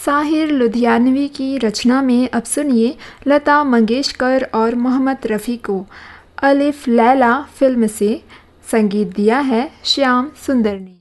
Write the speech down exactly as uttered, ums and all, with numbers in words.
साहिर लुधियानवी की रचना में अब सुनिए लता मंगेशकर और मोहम्मद रफ़ी को। अलिफ लैला फिल्म से संगीत दिया है श्याम सुंदर ने।